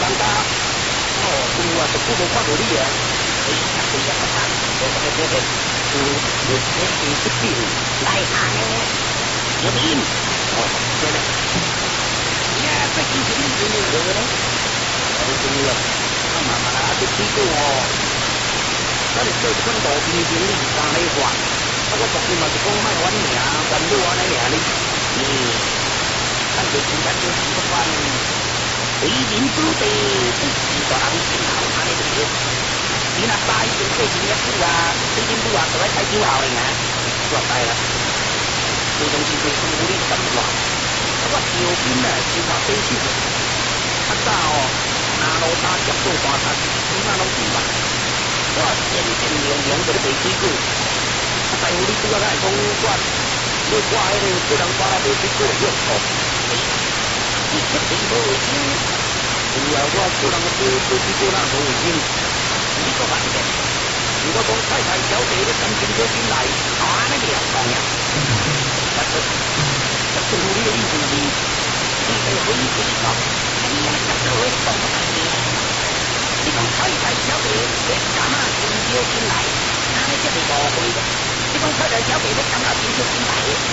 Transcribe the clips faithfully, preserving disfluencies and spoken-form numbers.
家，哦，有啊，就久无看到你啊。哎，啊，对啊，啊，对对对对，有有有有出兵来下呢，有兵，哦，对嘞。呀，最近是你做咩呢？我做啊，啊嘛嘛啦，这几个哦，咱哋做这种路边经理三礼话，啊，我昨天嘛是讲卖玩命，玩路安尼尔哩，嗯，咱就自然就是个番。为民主地，对几个人先后安尼就对。你若大已经过几日子啊，最近拄啊就来开酒后咧啊，我知啦。最重是对政府哩感话，啊我条件啊就话短手，较早哦，拿路打接做大摊，起码拢对吧？我渐渐凉凉就咧卖水果，啊大夫你拄啊来讲我，你我迄个不能把那卖水果用错，你确定无卫生？有啊，我不能做做水果那无卫生。你个问题，如果讲太太小姐你感情做进来，啊那个也讲呀，但是，但是我的意思是，你得回归到，哎呀，这社会动不动的，你讲太太小姐你干嘛情招进来，那你这是误会的。你讲太太小姐你干嘛情招进来？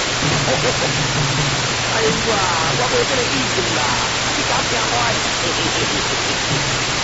哎呀，我无这个意思啦，你搞啥坏？嘿嘿嘿嘿嘿。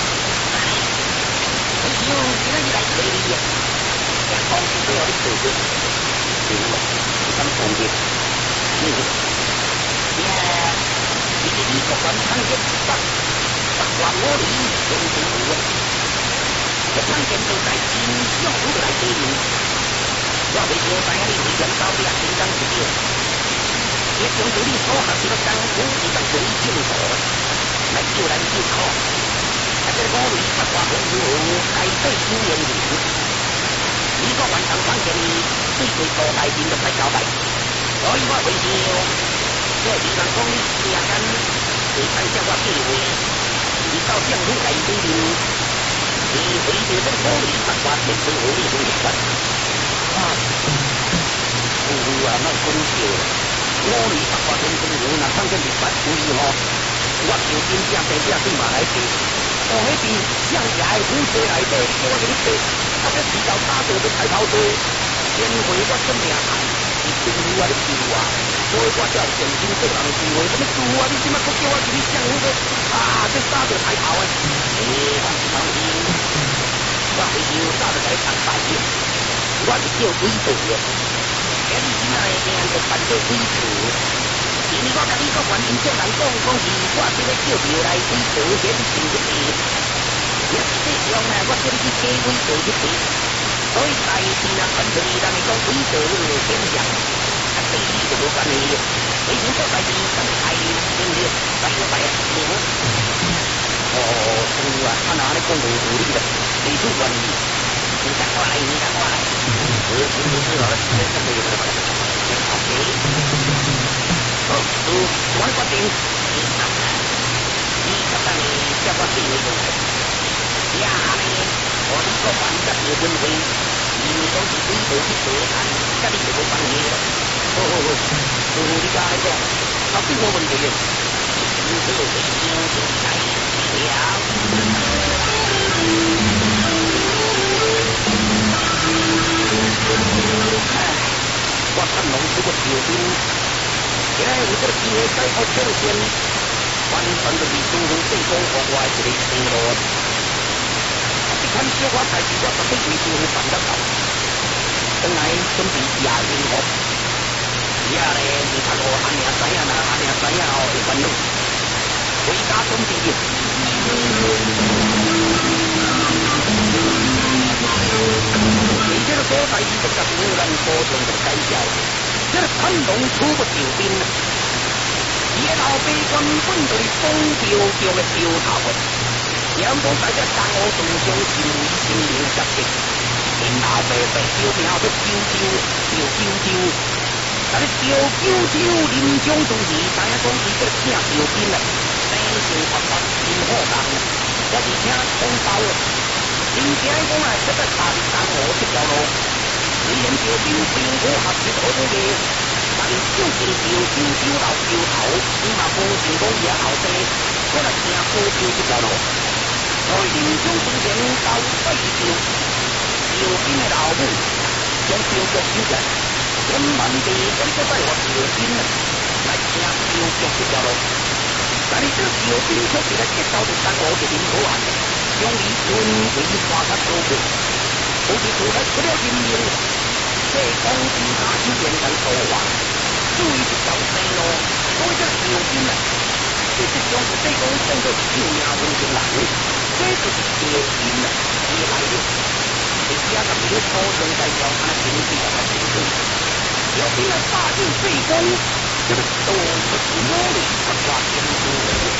我想今仔日来找你啊，想讲是最后你做过，对啊，你敢讲的？嗯，呀，你的美国官场一百十万我里全部有啊，这场见就在真相府来对面，我未想知影你为人到底也紧张一点，也从对你所学习的功夫，你当做你正途，来救咱救苦。啊！这五类八卦功夫该对主人员，你个完成方向呢？对对大大面就来交代。所以我为想，这二人讲你听干，会参照我计划，你到政府内底面，你为着这五类八卦提出合理的解决。啊，有啊，莫讲笑，五类八卦功夫若当真是八位吼，我就真正地正对嘛来做。哦，迄边乡下的府邸内底，叫我给你爬，啊，这迟早打倒要抬头做，先回我出名堂，是政府啊咧救我，所以我才会全心对人机会，什么救啊？你即马搁叫我去你乡府做，啊，这打倒抬头的，诶，放心放心，我回头早就甲你谈大事，我是叫鬼道的，今日即马的命就办做鬼道。因为我甲你个原因叫人讲，讲是我即个叫庙来鬼道显神一地，也实际上呢，我叫你去假鬼道一地，所以大事若办成，人会讲鬼道显象，啊，对你就无关系。你想做大事，咱就大对不对？大就大明。哦，是啊，啊那你讲无道理啦，提出原因，你赶快来，你赶快来，我我我知道了，这这没有办法，好嘅。好，都我决定，你看看，你看看你叫我对你做来，呀呢，我呢个玩得有分会，因为讲是鬼道去做案，甲你就无关系了。好好好，就你家那个，后边冇问题嘅，你做卫生就来了。唉，我看拢出个条件。现在有这个机会再好表现，完全就是中央最高国外一个承诺。这款小可代志我绝对为中央办得到。等来准备亚运会，以后呢，你看我阿娘知影啦，阿娘知影哦，会烦恼。回家准备去。而且个所在是这个湖南高中的介绍。这个参龙出不条兵，伊个老爸原本就是广州州的州头的，然后在这江湖上上是为心灵角色，因老爸被招名叫九州，叫九州，但是叫九州临终之时，知影讲伊这个请条兵啊，生性活泼，真好动，我是请通包的，真正讲啊，这个踏入江湖这条路。虽然招兵兵虎合适好多嘢，但究竟招招招老招头，你嘛无成功也后生。 我来行高桥这条路，所以人生之前到对上，有金的老母将中国收起来，千万地将这块我有金啊，来行高桥这条路。但是这有金却是来接受着三五的人口案，将伊纯纯刷卡收过，有时除了除了人命，这公司他是连人说话，注意一条生路，所以这有金啊。这是将是对公当作是命分的人，这就是有金啊，而来的。而且啊，他们土生在条他经济啊，经济，有金啊，大进对公，这个都不是努力。